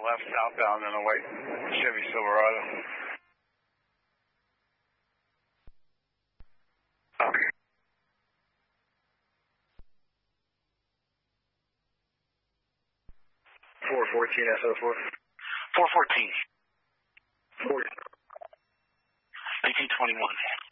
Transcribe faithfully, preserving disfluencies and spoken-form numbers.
left southbound in a white Chevy Silverado. Okay. four fourteen S O four. four fourteen. four. nineteen twenty-one.